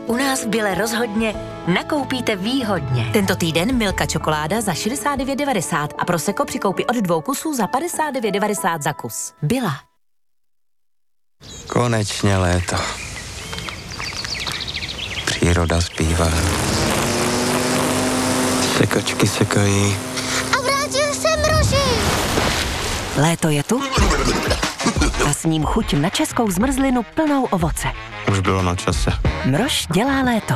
U nás v Bile rozhodně nakoupíte výhodně. Tento týden Milka čokoláda za 69,90 a Prosecco při koupi od 2 kusů za 59,90 za kus. Bila. Konečně léto. Příroda zpívá. Sekačky sekají. A vrátil se Mrožek. Léto je tu a s ním chuť na českou zmrzlinu plnou ovoce. Už bylo na čase. Mrož dělá léto.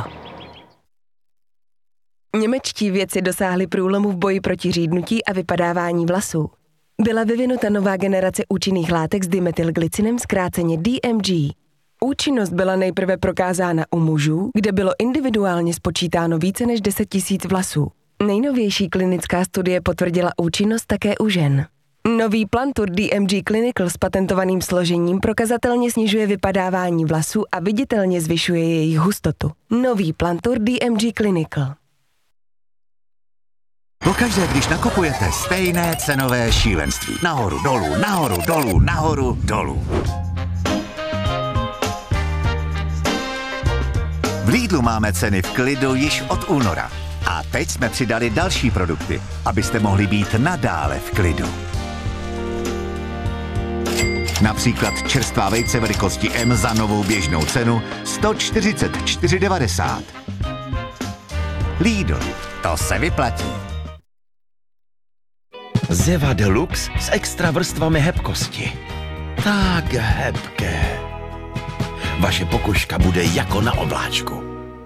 Němečtí vědci dosáhli průlomu v boji proti řídnutí a vypadávání vlasů. Byla vyvinuta nová generace účinných látek s dimethylglycinem, zkráceně DMG. Účinnost byla nejprve prokázána u mužů, kde bylo individuálně spočítáno více než 10 000 vlasů. Nejnovější klinická studie potvrdila účinnost také u žen. Nový Plantur DMG Clinical s patentovaným složením prokazatelně snižuje vypadávání vlasů a viditelně zvyšuje jejich hustotu. Nový Plantur DMG Clinical. Pokaždé, když nakupujete, stejné cenové šílenství. Nahoru, dolů, nahoru, dolů, nahoru, dolů. V Lidlu máme ceny v klidu již od února. A teď jsme přidali další produkty, abyste mohli být nadále v klidu. Například čerstvá vejce velikosti M za novou běžnou cenu 144,90. Lidl, to se vyplatí. Zeva Deluxe s extra vrstvami hebkosti. Tak hebké. Vaše pokožka bude jako na obláčku.